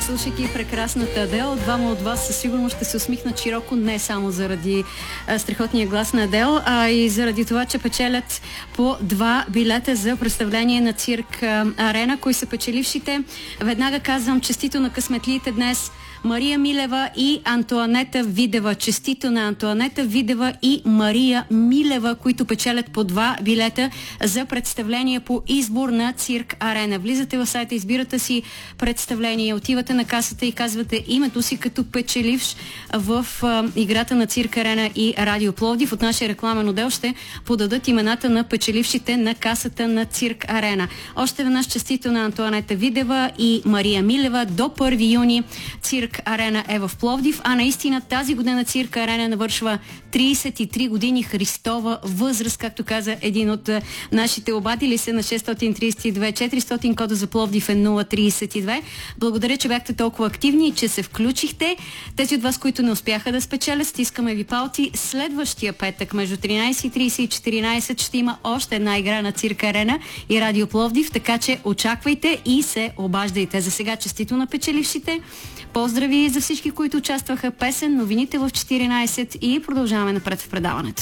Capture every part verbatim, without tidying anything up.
слушайки прекрасната Адел. Двама от вас със сигурност ще се усмихнат широко, не само заради а, страхотния глас на Адел, а и заради това, че печелят по два билета за представление на цирк а, Арена. Кои са печелившите? Веднага казвам честито на късметлиите днес. Мария Милева и Антоанета Видева. Честито на Антоанета Видева и Мария Милева, които печелят по два билета за представление по избор на цирк Арена. Влизате в сайта, избирате си представление, отивате на касата и казвате името си като печеливш в а, играта на цирк Арена и Радио Пловдив. От нашия рекламен отдел ще подадат имената на печелившите на касата на цирк Арена. Още веднъж честито на Антоанета Видева и Мария Милева. До първи юни цирк Арена е в Пловдив, а наистина тази година цирк Арена навършва трийсет и три години Христова възраст, както каза един от нашите обадили се на шест трийсет и две четиристотин, кода за Пловдив е нула трийсет и две. Благодаря, че бяхте толкова активни и че се включихте. Тези от вас, които не успяха да спечелят, стискаме ви палци. Следващия петък между тринайсет и трийсет и четиринайсет ще има още една игра на цирк Арена и Радио Пловдив, така че очаквайте и се обаждайте. За сега честито на печелившите. Поздрави за всички, които участваха. Песен, новините в четиринайсет и продължаваме напред в предаването.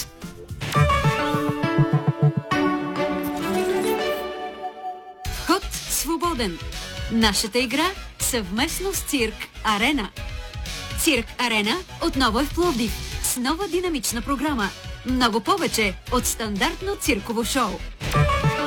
Вход свободен. Нашата игра съвместно с цирк Арена. Цирк Арена отново е в Пловдив с нова динамична програма. Много повече от стандартно цирково шоу.